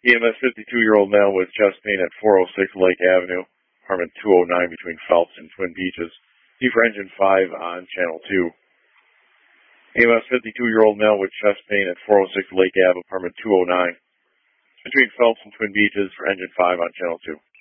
EMS 52-year-old male with chest pain at 406 Lake Avenue, apartment 209 between Phelps and Twin Beaches. See for engine 5 on channel 2. EMS 52-year-old male with chest pain at 406 Lake Ave, apartment 209 between Phelps and Twin Beaches for engine 5 on channel 2.